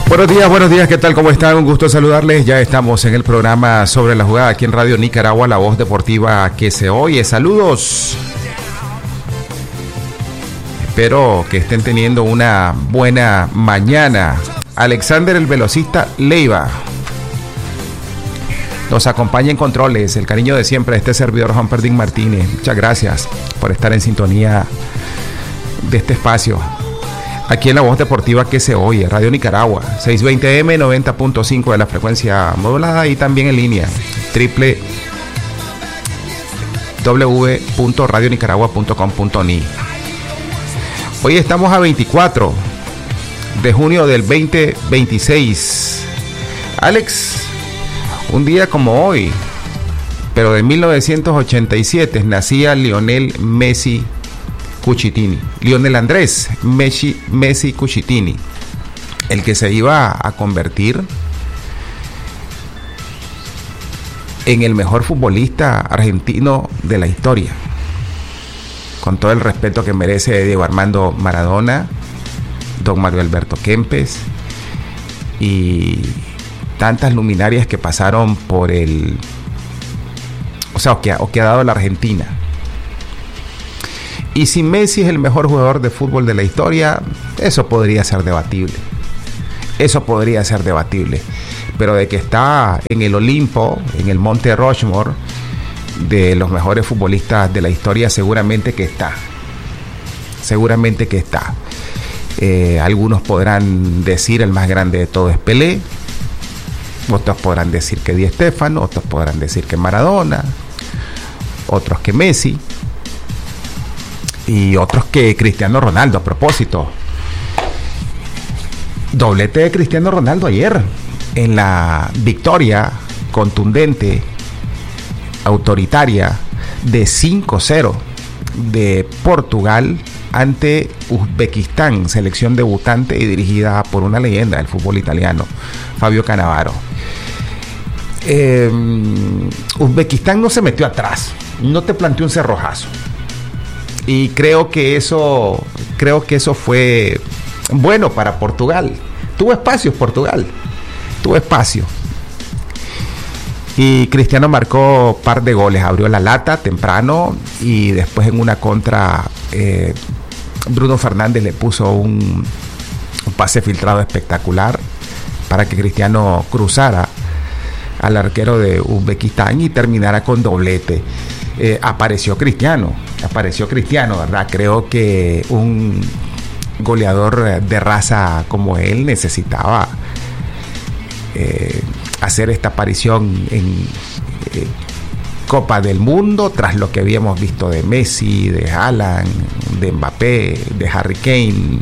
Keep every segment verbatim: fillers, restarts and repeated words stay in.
Buenos días, buenos días, ¿qué tal? ¿Cómo están? Un gusto saludarles. Ya estamos en el programa Sobre la Jugada aquí en Radio Nicaragua, la voz deportiva que se oye. Saludos. Espero que estén teniendo una buena mañana. Alexander el velocista Leiva nos acompaña en controles. El cariño de siempre de este servidor Juan Perdín Martínez. Muchas gracias por estar en sintonía de este espacio. Aquí en la voz deportiva que se oye, Radio Nicaragua, seiscientos veinte eme, noventa punto cinco de la frecuencia modulada y también en línea, doble u doble u doble u punto radio nicaragua punto com punto ni. Hoy estamos a veinticuatro de junio del veinte veintiséis. Alex, un día como hoy, pero de mil novecientos ochenta y siete, nacía Lionel Messi Cucitini, Lionel Andrés Messi, Messi Cucitini, el que se iba a convertir en el mejor futbolista argentino de la historia, con todo el respeto que merece Diego Armando Maradona, don Mario Alberto Kempes y tantas luminarias que pasaron por el, o sea, o que, o que ha dado la Argentina. Y si Messi es el mejor jugador de fútbol de la historia, eso podría ser debatible. Eso podría ser debatible. Pero de que está en el Olimpo, en el Monte Rushmore, de los mejores futbolistas de la historia, seguramente que está. Seguramente que está. Eh, algunos podrán decir el más grande de todo es Pelé. Otros podrán decir que Di Stéfano. Otros podrán decir que Maradona. Otros que Messi. Y otros que Cristiano Ronaldo. A propósito, doblete de Cristiano Ronaldo ayer en la victoria contundente, autoritaria de cinco cero de Portugal ante Uzbekistán, selección debutante y dirigida por una leyenda del fútbol italiano, Fabio Cannavaro. eh, Uzbekistán no se metió atrás, no te planteó un cerrojazo. Y creo que eso, creo que eso fue bueno para Portugal. Tuvo espacios Portugal, tuvo espacio. Y Cristiano marcó un par de goles, abrió la lata temprano y después en una contra eh, Bruno Fernández le puso un, un pase filtrado espectacular para que Cristiano cruzara al arquero de Uzbekistán y terminara con doblete. Eh, apareció Cristiano, apareció Cristiano, ¿verdad? Creo que un goleador de raza como él necesitaba eh, hacer esta aparición en eh, Copa del Mundo, tras lo que habíamos visto de Messi, de Haaland, de Mbappé, de Harry Kane,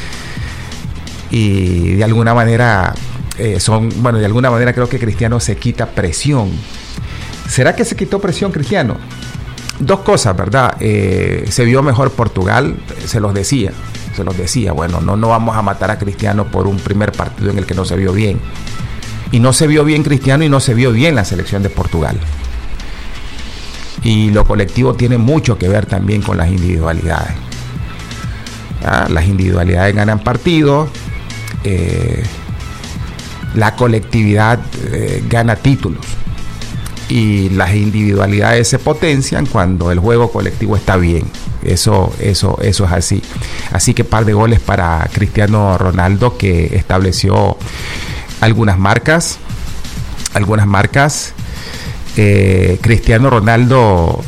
y de alguna manera eh, son, bueno, de alguna manera creo que Cristiano se quita presión. ¿Será que se quitó presión Cristiano? Dos cosas, ¿verdad? Eh, se vio mejor Portugal, se los decía, se los decía, bueno, no, no vamos a matar a Cristiano por un primer partido en el que no se vio bien. Y no se vio bien Cristiano y no se vio bien la selección de Portugal. Y lo colectivo tiene mucho que ver también con las individualidades. ¿Ah? Las individualidades ganan partidos, eh, la colectividad eh, gana títulos. Y las individualidades se potencian cuando el juego colectivo está bien. Eso, eso, eso es así. Así que par de goles para Cristiano Ronaldo, que estableció algunas marcas. Algunas marcas. Eh, Cristiano Ronaldo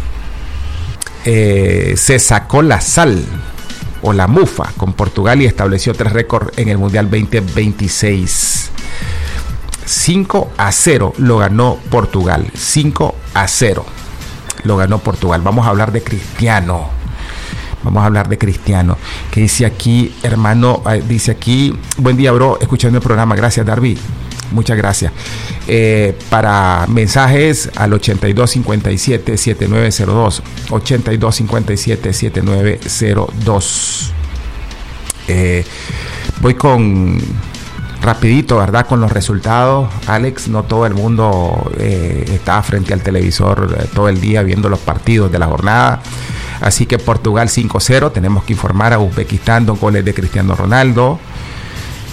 eh, se sacó la sal o la mufa con Portugal y estableció tres récords en el Mundial veinte veintiséis. cinco a cero lo ganó Portugal. cinco a cero lo ganó Portugal. Vamos a hablar de Cristiano. Vamos a hablar de Cristiano. Que dice aquí, hermano, dice aquí, buen día, bro, escuchando el programa. Gracias, Darby. Muchas gracias. Eh, para mensajes al ochenta y dos cincuenta y siete setenta y nueve cero dos. ochenta y dos cincuenta y siete setenta y nueve cero dos. Eh, voy con rapidito, ¿verdad? Con los resultados. Alex, no todo el mundo eh, está frente al televisor eh, todo el día viendo los partidos de la jornada. Así que Portugal cinco cero. Tenemos que informar a Uzbekistán, dos goles de Cristiano Ronaldo.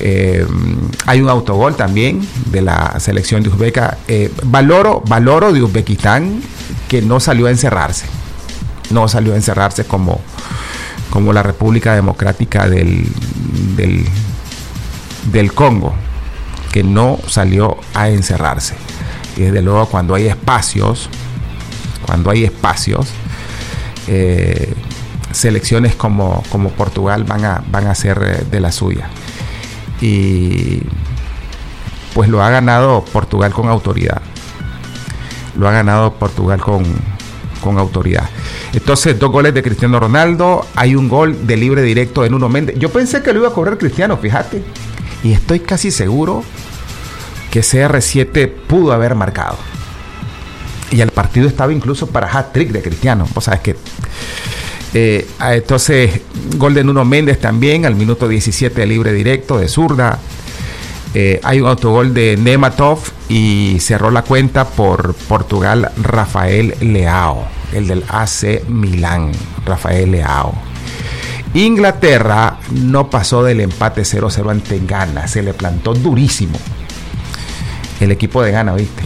Eh, hay un autogol también de la selección de Uzbeka. Eh, valoro, valoro de Uzbekistán que no salió a encerrarse. No salió a encerrarse como, como la República Democrática del, del, del Congo, que no salió a encerrarse. Y desde luego cuando hay espacios, cuando hay espacios, eh, selecciones como, como Portugal van a, van a ser de la suya. Y pues lo ha ganado Portugal con autoridad. Lo ha ganado Portugal con, con autoridad. Entonces, dos goles de Cristiano Ronaldo. Hay un gol de libre directo de Nuno Méndez. Yo pensé que lo iba a cobrar Cristiano, fíjate. Y estoy casi seguro que C R siete pudo haber marcado. Y el partido estaba incluso para hat-trick de Cristiano. Vos sabés que... Eh, entonces, gol de Nuno Méndez también al minuto diecisiete de libre directo de zurda. Eh, hay un autogol de Nematov y cerró la cuenta por Portugal Rafael Leao, el del A C Milán, Rafael Leao. Inglaterra no pasó del empate cero cero ante Ghana, se le plantó durísimo el equipo de Ghana, ¿viste?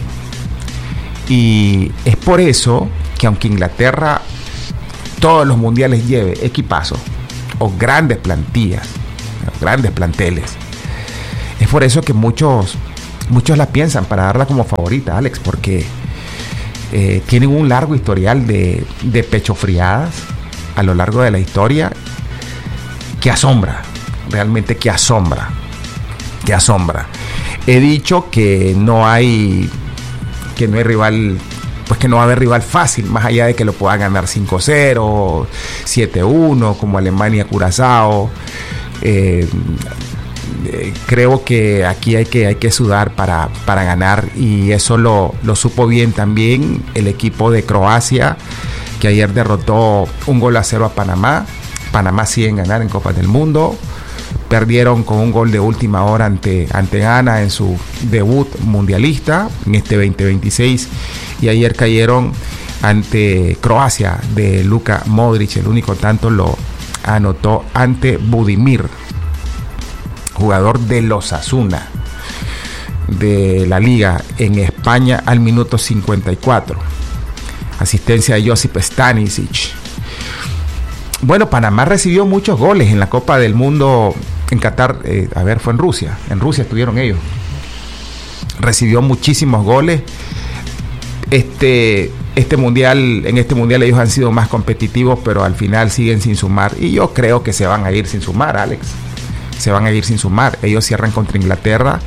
Y es por eso que aunque Inglaterra todos los mundiales lleve equipazos o grandes plantillas, grandes planteles, es por eso que muchos muchos la piensan para darla como favorita, Alex, porque eh, tienen un largo historial de, de pechofriadas a lo largo de la historia que asombra, realmente que asombra, que asombra. He dicho que no hay que no hay rival, pues que no va a haber rival fácil, más allá de que lo pueda ganar cinco cero, siete uno, como Alemania, Curazao. Eh, eh, creo que aquí hay que, hay que sudar para, para ganar, y eso lo, lo supo bien también el equipo de Croacia, que ayer derrotó un gol a cero a Panamá. Panamá sigue en ganar en Copas del Mundo. Perdieron con un gol de última hora ante, ante Ghana en su debut mundialista en este veinte veintiséis, y ayer cayeron ante Croacia de Luka Modric. El único tanto lo anotó ante Budimir, jugador de los Osasuna de la Liga en España, al minuto cincuenta y cuatro. Asistencia de Josip Stanisic. Bueno, Panamá recibió muchos goles en la Copa del Mundo en Qatar. Eh, a ver, fue en Rusia. En Rusia estuvieron ellos. Recibió muchísimos goles. Este, este mundial, en este mundial ellos han sido más competitivos, pero al final siguen sin sumar. Y yo creo que se van a ir sin sumar, Alex. Se van a ir sin sumar. Ellos cierran contra Inglaterra.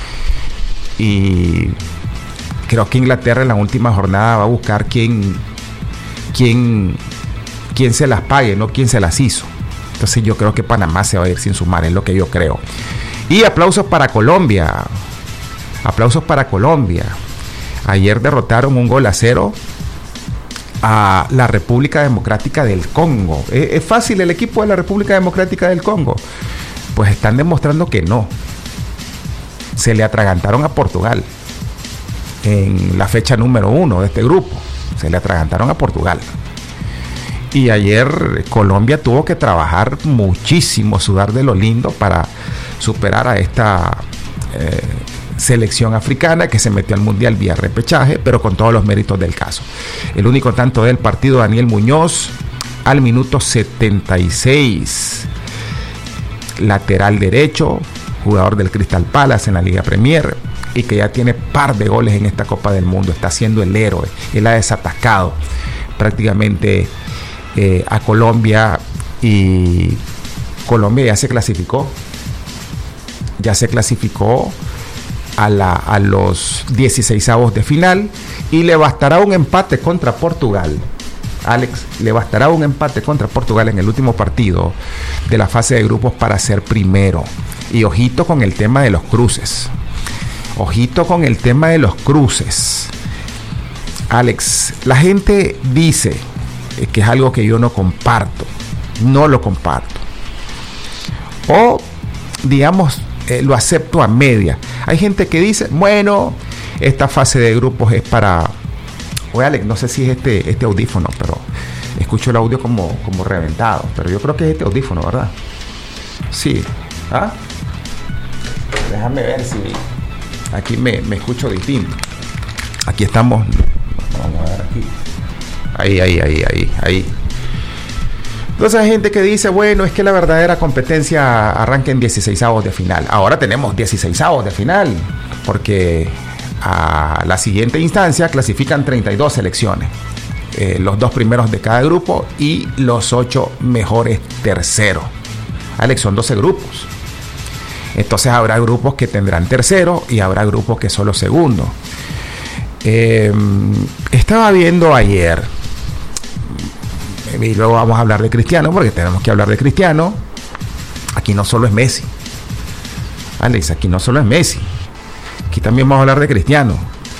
Y creo que Inglaterra en la última jornada va a buscar quién, quién, quién se las pague, no quién se las hizo. Entonces yo creo que Panamá se va a ir sin sumar, es lo que yo creo. Y aplausos para Colombia. Aplausos para Colombia. Ayer derrotaron un gol a cero a la República Democrática del Congo. ¿Es, es fácil el equipo de la República Democrática del Congo? Pues están demostrando que no. Se le atragantaron a Portugal en la fecha número uno de este grupo. Se le atragantaron a Portugal. Y ayer Colombia tuvo que trabajar muchísimo, sudar de lo lindo para superar a esta eh, selección africana que se metió al mundial vía repechaje, pero con todos los méritos del caso. El único tanto del partido, Daniel Muñoz, al minuto setenta y seis, lateral derecho, jugador del Crystal Palace en la Liga Premier, y que ya tiene par de goles en esta Copa del Mundo. Está siendo el héroe. Él ha desatascado prácticamente eh, a Colombia, y Colombia ya se clasificó. Ya se clasificó a, la, a los dieciseisavos de final, y le bastará un empate contra Portugal. Alex, le bastará un empate contra Portugal en el último partido de la fase de grupos para ser primero. Y ojito con el tema de los cruces. Ojito con el tema de los cruces. Alex, la gente dice que es algo que yo no comparto. No lo comparto. O, digamos, eh, lo acepto a media. Hay gente que dice, bueno, esta fase de grupos es para... Oye, Alex, no sé si es este, este audífono, pero escucho el audio como, como reventado. Pero yo creo que es este audífono, ¿verdad? Sí. ¿Ah? Déjame ver si aquí me, me escucho distinto. Aquí estamos. Vamos a ver aquí. Ahí, ahí, ahí, ahí, ahí. Entonces hay gente que dice, bueno, es que la verdadera competencia arranca en dieciseisavos de final. Ahora tenemos dieciseisavos de final, porque a la siguiente instancia clasifican treinta y dos selecciones. Eh, los dos primeros de cada grupo y los ocho mejores terceros. Alex, son doce grupos. Entonces habrá grupos que tendrán tercero y habrá grupos que solo segundo. Eh, estaba viendo ayer, y luego vamos a hablar de Cristiano, porque tenemos que hablar de Cristiano. Aquí no solo es Messi, Alex, aquí no solo es Messi, aquí también vamos a hablar de Cristiano.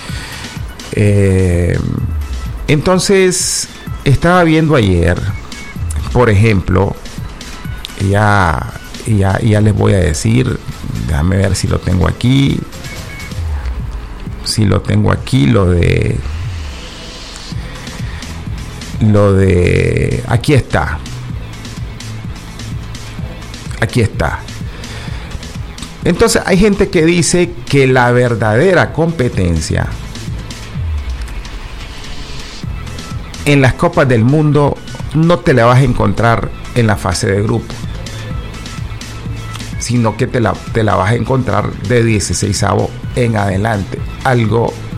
Eh, entonces, estaba viendo ayer, por ejemplo, ya, ya, ya les voy a decir, déjame ver si lo tengo aquí, si lo tengo aquí, lo de... Lo de... Aquí está. Aquí está. Entonces hay gente que dice que la verdadera competencia en las Copas del Mundo no te la vas a encontrar en la fase de grupo, sino que te la, te la vas a encontrar de dieciseisavo en adelante. Algo